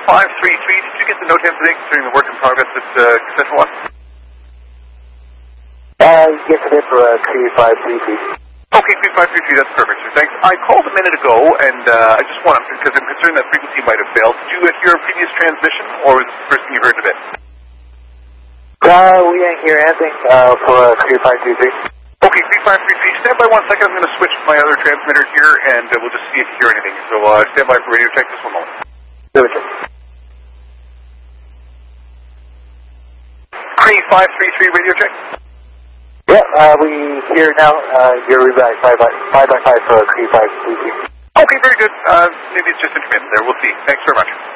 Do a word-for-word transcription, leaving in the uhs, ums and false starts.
five three three, did you get the note in today concerning the work in progress at uh, Central One? Uh, yes, it is for uh, three five three three. Okay, three five three three, that's perfect, sir. Thanks. I called a minute ago, and uh, I just want to, because I'm concerned that frequency might have failed. Did you hear a previous transmission, or was this the first thing you heard of it? Uh, we didn't hear anything uh, for uh, three five three three. Okay, three five three three, stand by one second. I'm going to switch my other transmitter here, and uh, we'll just see if you hear anything. So uh, stand by for radio check just one moment. Radio check. three five three three, radio check. Yeah, uh, we hear now. Uh, you're back five by five by five for three five three three. Okay, very good. Uh, maybe it's just intermittent there. We'll see. Thanks very much.